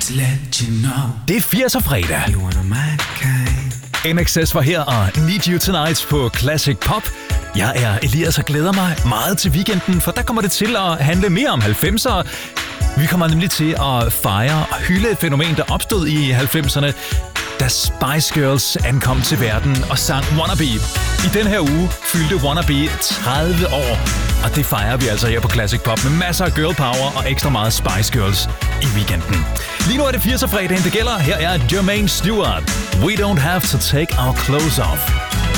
Det er 80'er fredag. NXS var her og Need You Tonight på Classic Pop. Jeg er Elias og glæder mig meget til weekenden, for der kommer det til at handle mere om 90'ere. Vi kommer nemlig til at fejre og hylde et fænomen, der opstod i 90'erne, da Spice Girls ankom til verden og sang Wannabe. I den her uge fyldte Wannabe 30 år, og det fejrer vi altså her på Classic Pop med masser af girl power og ekstra meget Spice Girls i weekenden. Lige nu er det 80'er fredagen, det gælder. Her er Jermaine Stewart. We don't have to take our clothes off.